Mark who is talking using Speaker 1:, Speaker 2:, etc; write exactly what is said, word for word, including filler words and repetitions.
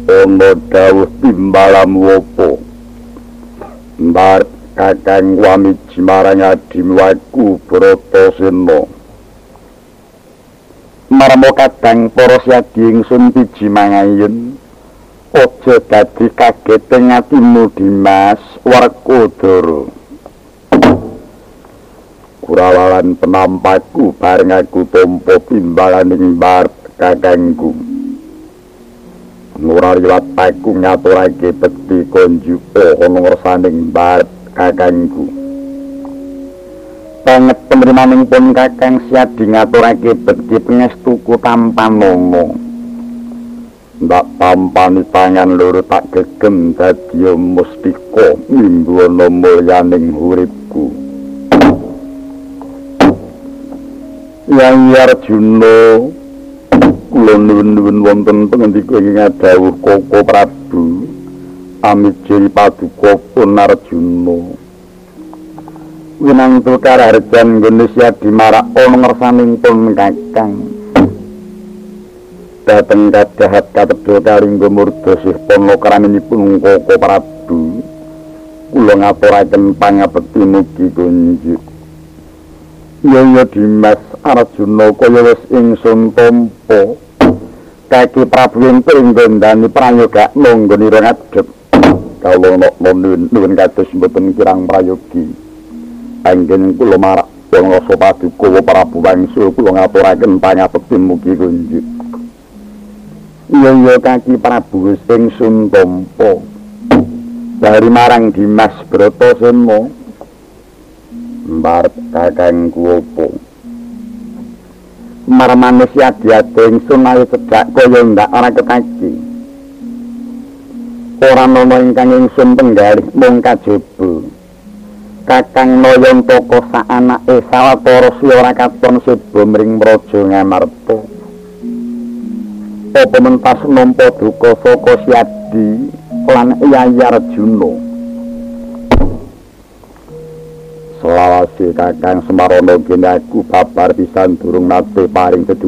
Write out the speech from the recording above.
Speaker 1: ana dawuh timbalam wopo mbar kakang wamiji marang adimiwaku Bratasena marmo kadang para syadi ingsun piji mangayun aja dadi kaget ing atimu Dimas Werkodara kurawalan penampaku bareng aku tampa timbalaning mbar kakangku ora liwat aku ngaturake bekti konjuka ana ngersaning mbar kakangku banget penerimaning pun kakang siadi ngaturake bekti pengestuku tanpa nomo ndak tampani tangan loro tak gegem dadi mustika minggu ana mulyaning uripku Yang Arjuna kula nuwun-nuwun wonten pangendika ingkang dawuh Koko Prabu amijiri paduka pun Arjuna winangtu kararjan nggone siadi marak ana ngersaning pun kakang dateng kadahat katedha kalingga murda sih pono kraminipun Koko Prabu kula ngaturaken pangabekti mugi kunjuk Yaya Dimas Arjuna kaya wis ingsun tampa kaki Prabu ento ing gondani prayoga nanggonira ngadhep kawula nuwun kados mboten kirang prayogi anggen kula marak Wanasa Paduka Prabu Wangsul kula ngaturaken pangabekti mugi kunjuk Yaya kaki Prabu wis ingsun tampa dari marang Dimas Bratasena mbar kakangku opo marmane siadi-adi ingsun ayo cedhak kaya ndak ora ketaki ora ana ingkang ingsun penggalih mung kajaba kakang Nayantaka sak anake sawetara si ora katon seba mring Praja Ngamarta apa mentas nampa duka saka siadi lan Yayi Arjuna selawase kakang Semarana kene aku babar pisan durung nate paring